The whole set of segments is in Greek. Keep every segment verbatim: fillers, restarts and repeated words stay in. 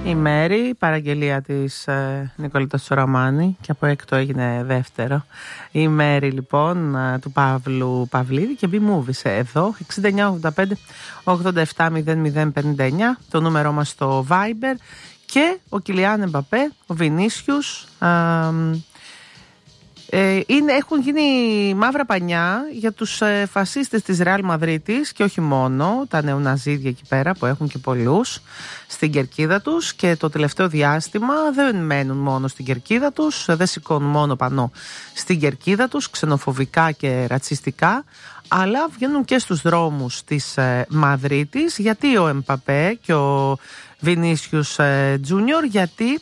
Η Μέρη, παραγγελία της ε, Νικολίτας Τσοραμάνη, και από έκτο έγινε δεύτερο. Η Μέρη λοιπόν ε, του Παύλου Παυλίδη και B-Movies εδώ, εξήντα εννιά ογδόντα πέντε ογδόντα επτά μηδέν μηδέν πενήντα εννιά, το νούμερό μας στο Viber. Και ο Κιλιάν Εμπαπέ, ο Βινίσιους, ε, ε, είναι, έχουν γίνει μαύρα πανιά για τους ε, φασίστες της Ρεάλ Μαδρίτης και όχι μόνο, τα νεοναζίδια εκεί πέρα που έχουν και πολλούς στην κερκίδα τους, και το τελευταίο διάστημα δεν μένουν μόνο στην κερκίδα τους, δεν σηκώνουν μόνο πανό στην κερκίδα τους ξενοφοβικά και ρατσιστικά, αλλά βγαίνουν και στους δρόμους της ε, Μαδρίτης. Γιατί ο Εμπαπέ και ο Βινίσιους ε, Τζούνιορ? Γιατί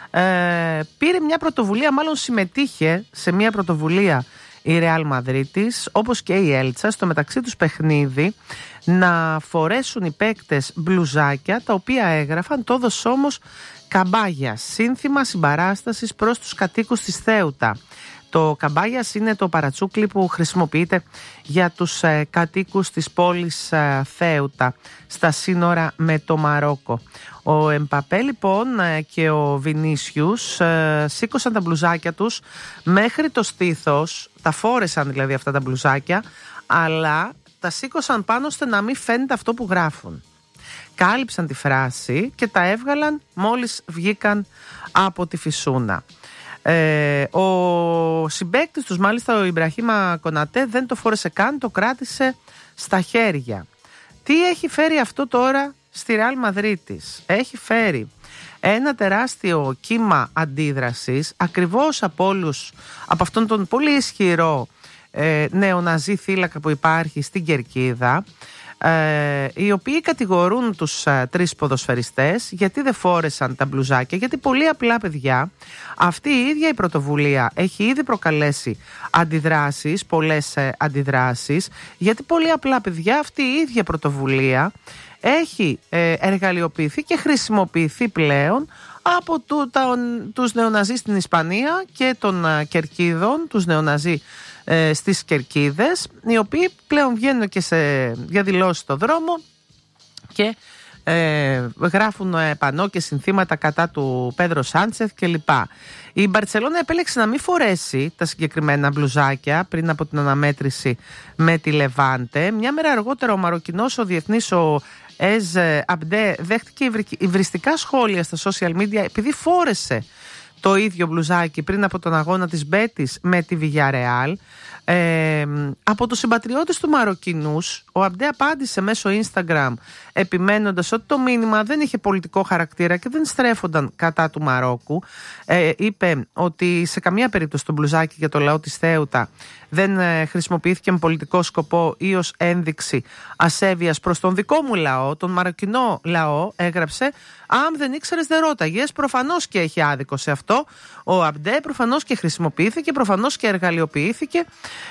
Ε, πήρε μια πρωτοβουλία, μάλλον συμμετείχε σε μια πρωτοβουλία η Ρεάλ Μαδρίτης, όπως και η Έλτσα, στο μεταξύ τους παιχνίδι, να φορέσουν οι παίκτες μπλουζάκια τα οποία έγραφαν «Τόδος όμως Καμπάγιας», σύνθημα συμπαράστασης προς τους κατοίκους της Θέουτα. Το Καμπάγιας είναι το παρατσούκλι που χρησιμοποιείται για τους ε, κατοίκους της πόλης ε, Θέουτα, στα σύνορα με το Μαρόκο. Ο Εμπαπέ λοιπόν ε, και ο Βινίσιους ε, σήκωσαν τα μπλουζάκια τους μέχρι το στήθος, τα φόρεσαν δηλαδή αυτά τα μπλουζάκια, αλλά τα σήκωσαν πάνω ώστε να μην φαίνεται αυτό που γράφουν. Κάλυψαν τη φράση και τα έβγαλαν μόλις βγήκαν από τη φυσούνα. Ε, ο συμπαίκτης τους μάλιστα, ο Ιμπραχίμα Κονατέ, δεν το φόρεσε καν, το κράτησε στα χέρια. Τι έχει φέρει αυτό τώρα στη Ρεάλ Μαδρίτης? Έχει φέρει ένα τεράστιο κύμα αντίδρασης ακριβώς από όλους, από αυτόν τον πολύ ισχυρό ε, νεοναζί θύλακα που υπάρχει στην κερκίδα, Ε, οι οποίοι κατηγορούν τους ε, τρεις ποδοσφαιριστές γιατί δεν φόρεσαν τα μπλουζάκια. Γιατί πολύ απλά, παιδιά, αυτή η ίδια η πρωτοβουλία έχει ήδη προκαλέσει αντιδράσεις, πολλές ε, αντιδράσεις, γιατί πολύ απλά, παιδιά, αυτή η ίδια πρωτοβουλία έχει ε, εργαλειοποιηθεί και χρησιμοποιηθεί πλέον από του, τα, τους νεοναζί στην Ισπανία και των ε, Κερκίδων, τους νεοναζί ε, στις Κερκίδες, οι οποίοι πλέον βγαίνουν και σε διαδηλώσεις στο δρόμο και ε, γράφουν ε, πανό και συνθήματα κατά του Πέδρο Σάντσεθ κλπ. Η Μπαρτσελώνα επέλεξε να μην φορέσει τα συγκεκριμένα μπλουζάκια πριν από την αναμέτρηση με τη Λεβάντε. Μια μέρα αργότερα ο Μαροκινός, ο διεθνής, ο Εζ Αμπντέ, δέχτηκε υβριστικά σχόλια στα social media επειδή φόρεσε το ίδιο μπλουζάκι πριν από τον αγώνα της Μπέτις με τη Βιγιαρεάλ. Ε, από τους συμπατριώτες του Μαροκινούς, ο Αμπντέ απάντησε μέσω Instagram επιμένοντας ότι το μήνυμα δεν είχε πολιτικό χαρακτήρα και δεν στρέφονταν κατά του Μαρόκου. Ε, είπε ότι σε καμία περίπτωση το μπλουζάκι για το λαό της Θέουτα δεν ε, χρησιμοποιήθηκε με πολιτικό σκοπό ή ως ένδειξη ασέβειας προς τον δικό μου λαό, τον μαροκινό λαό, έγραψε. Αν δεν ήξερες δεν ρώταγες. Προφανώς και έχει άδικο σε αυτό ο Αμπντέ, προφανώς και χρησιμοποιήθηκε, προφανώς και εργαλειοποιήθηκε.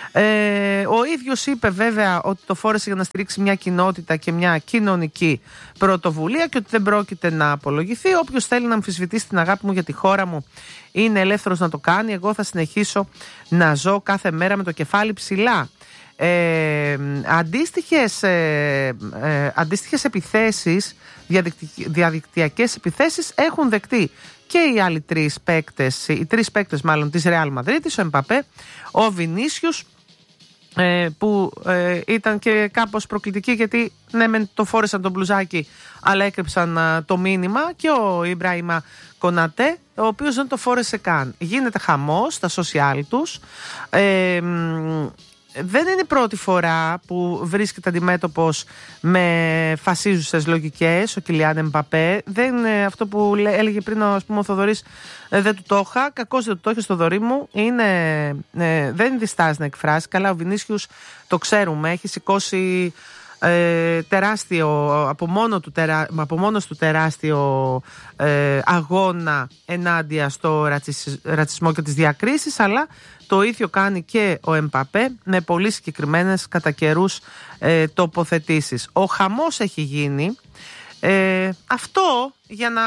Ε, ο ίδιος είπε βέβαια ότι το φόρεσε για να στηρίξει μια κοινότητα και μια κοινωνική πρωτοβουλία και ότι δεν πρόκειται να απολογηθεί. Όποιος θέλει να αμφισβητήσει την αγάπη μου για τη χώρα μου είναι ελεύθερος να το κάνει. Εγώ θα συνεχίσω να ζω κάθε μέρα με το κεφάλι ψηλά. Ε, αντίστοιχες, ε, ε, αντίστοιχες επιθέσεις, διαδικτυακές επιθέσεις έχουν δεκτεί και οι άλλοι τρεις παίκτες, οι τρεις παίκτες μάλλον της Ρεάλ Μαδρίτης, ο Εμπαπέ, ο Βινίσιους, ε, που ε, ήταν και κάπως προκλητική γιατί ναι μεν το φόρεσαν το μπλουζάκι αλλά έκρυψαν α, το μήνυμα, και ο Ιμπραχίμα Κονατέ, ο οποίος δεν το φόρεσε καν. Γίνεται χαμός στα social τους. ε, Δεν είναι η πρώτη φορά που βρίσκεται αντιμέτωπος με φασίζουσες λογικές ο Κιλιάν Εμπαπέ. Δεν είναι αυτό που έλεγε πριν ο, ας πούμε, ο Θοδωρής, ε, δεν του το είχα. Κακώς δεν του το είχε στο Θοδωρή μου. Είναι, ε, δεν διστάζει να εκφράσει. Καλά, ο Βινίσιους το ξέρουμε. Έχει σηκώσει ε, τεράστιο, από, μόνο του, τερά, από μόνος του τεράστιο ε, αγώνα ενάντια στο ρατσισ, ρατσισμό και τις διακρίσεις, αλλά το ίδιο κάνει και ο Εμπαπέ με πολύ συγκεκριμένες κατά καιρούς ε, τοποθετήσεις. Ο χαμός έχει γίνει. Ε, αυτό για να,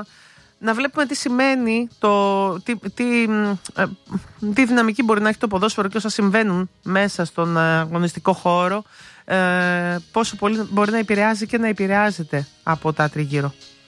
να βλέπουμε τι σημαίνει, το, τι, τι, ε, τι δυναμική μπορεί να έχει το ποδόσφαιρο και όσα συμβαίνουν μέσα στον αγωνιστικό χώρο. Ε, πόσο πολύ μπορεί να επηρεάζει και να επηρεάζεται από τα τριγύρω.